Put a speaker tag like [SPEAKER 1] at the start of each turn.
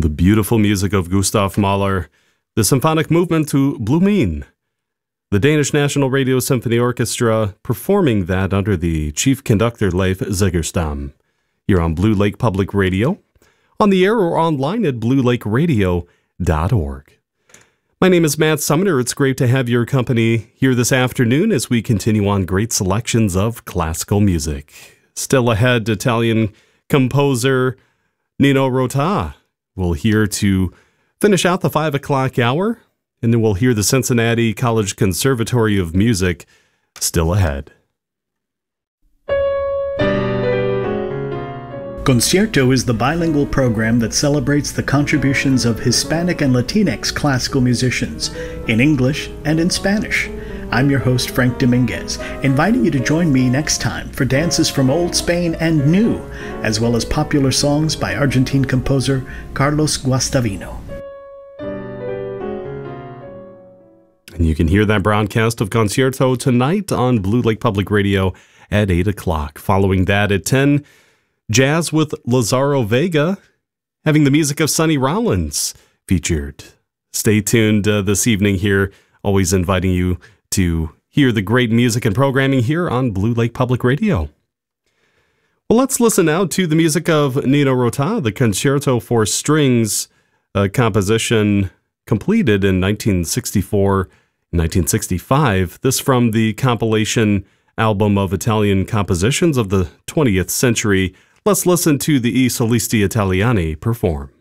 [SPEAKER 1] beautiful music of Gustav Mahler, the symphonic movement to Blue Mean. The Danish National Radio Symphony Orchestra performing that under the chief conductor Leif Zegerstam. Here on Blue Lake Public Radio, on the air or online at bluelakeradio.org. My name is Matt Sumner. It's great to have your company here this afternoon as we continue on great selections of classical music. Still ahead, Italian composer Nino Rota will hear to finish out the 5 o'clock hour, and then we'll hear the Cincinnati College Conservatory of Music still ahead.
[SPEAKER 2] Concierto is the bilingual program that celebrates the contributions of Hispanic and Latinx classical musicians in English and in Spanish. I'm your host, Frank Dominguez, inviting you to join me next time for dances from Old Spain and New, as well as popular songs by Argentine composer Carlos Guastavino.
[SPEAKER 1] And you can hear that broadcast of Concierto tonight on Blue Lake Public Radio at 8 o'clock. Following that at 10, Jazz with Lazaro Vega, having the music of Sonny Rollins featured. Stay tuned this evening here, always inviting you to hear the great music and programming here on Blue Lake Public Radio. Well, let's listen now to the music of Nino Rota, the Concerto for Strings, a composition completed in 1964 and 1965. This from the compilation album of Italian compositions of the 20th century. Let's listen to the I Solisti Italiani perform.